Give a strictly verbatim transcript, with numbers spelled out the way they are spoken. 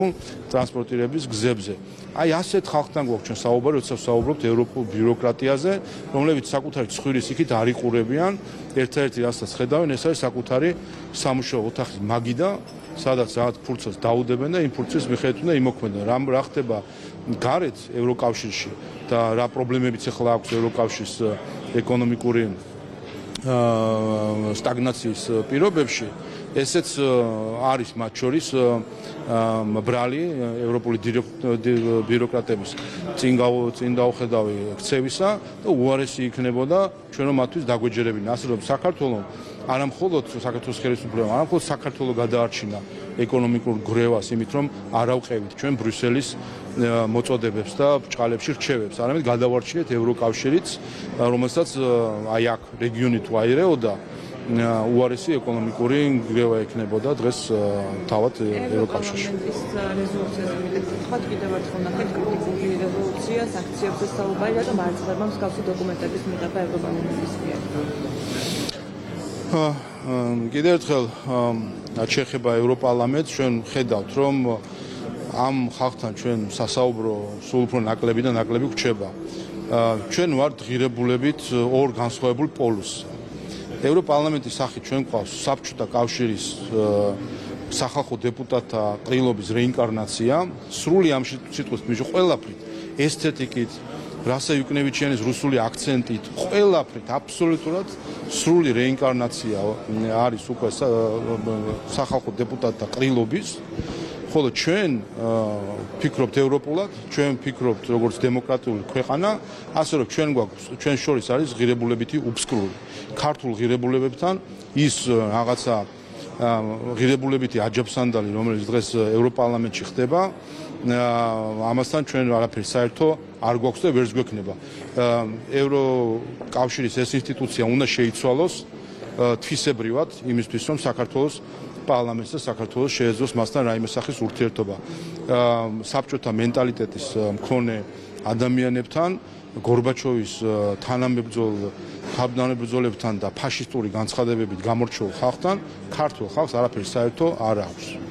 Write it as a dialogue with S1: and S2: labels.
S1: ტრანსპორტირების გზებზე. აი ასეთ ხალხთან გვაქვს ჩვენ საუბარი, როცა საუბრობთ ევროპულ ბიუროკრატიაზე, რომლებიც საკუთარი ცხვირის იქით არ იყურებიან. ერთ-ერთი რასაც ხედავენ, ეს არის საკუთარი სამუშაო ოთახის მაგიდა, სადაც რაღაც ფურცელს დაუდებენ და იმ ფურცელს მიხედვით უნდა იმოქმედონ. რა რა ხდება გარეთ ევროკავშირში და რა პრობლემებიც ახლა აქვს ევროკავშირის ეკონომიკური სტაგნაციის პირობებში, ესეც არის მათ შორის ბრალი ევროპული ბიუროკრატების წინ წინ დაუხედავი ქცევისა და უარესი იქნებოდა ჩვენ რომ მათთვის დაგვეჯერებინა. ასე რომ საქართველოს არა მხოლოდ საქართველოს ხელისუფლებამ, არა მხოლოდ საქართველოს გადაარჩინა ეკონომიკურ გრევას იმით რომ არ ავყევით ჩვენ ბრიუსელის მოწოდებებს და ბჭყალებში რჩევებს, არამედ გადავარჩინეთ ევროკავშირიც, რომელსაც აი აქ რეგიონი თუ აირეოდა უარესი ეკონომიკური გრევა ექნებოდა დღეს თავად ევროკავშირში.
S2: ეს რეზოლუციაზე მივხვდით კიდევ ერთხელ ნახეთ კრიტიკული რეზოლუცია სანქციებზე საუბარი და მარცხებმა მსგავსი დოკუმენტების მიღება ევროპარლამენტის მიერ.
S1: კიდევ ერთხელ შეეხება ევროპარლამენტს, ჩვენ ხედავთ რომ ამ ხალხთან ჩვენ სასაუბრო სულ უფრო ნაკლები და ნაკლები გვჩება. ჩვენ ვართ ღირებულებით ორ განსხვავებულ პოლუსს. ევროპარლამენტის სახით ჩვენ გვყავს საბჭოთა კავშირის სახალხო დეპუტატთა ყრილობის რეინკარნაცია, სრული ამ სიტყვის მიჯო ყველაფრით, ესთეტიკით, რასა იუკნევიჩიანის რუსული აქცენტით, ყველაფრით, აბსოლუტურად სრული რეინკარნაცია არის უკვე სახალხო დეპუტატთა ყრილობის. ხოლო ჩვენ ფიქრობთ ევროპულად, ჩვენ ფიქრობთ როგორც დემოკრატიული ქვეყანა, ასე რომ ჩვენ გვაქვს ჩვენ შორის არის ღირებულებითი უბსკრული. ქართულ ღირებულებებთან ის რაღაცა ღირებულებითი აჯაფსანდალი, რომელიც დღეს ევროპარლამენტში ხდება, ამასთან ჩვენ არაფერი საერთო არ გვაქვს და ვერც გვექნება. ევროკავშირის ეს ინსტიტუცია უნდა შეიცვალოს თვისებრივად იმისთვის, რომ საქართველოს პარლამენტს და საქართველოს შეეძლოს მასთან რაიმე სახის ურთიერთობა. საბჭოთა მენტალიტეტის მქონე ადამიანებთან, გორბაჩოვის თანამებრძოლ თანამებრძოლებთან და ფაშისტური განცხადებებით გამორჩეულ ხალხთან, ქართულ ხალხს არაფერი საერთო არ აქვს.